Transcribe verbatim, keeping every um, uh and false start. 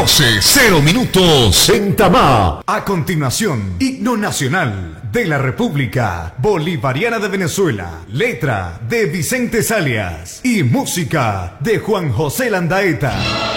doce cero minutos en Tamá. A continuación, himno nacional de la República Bolivariana de Venezuela. Letra de Vicente Salias y música de Juan José Landaeta.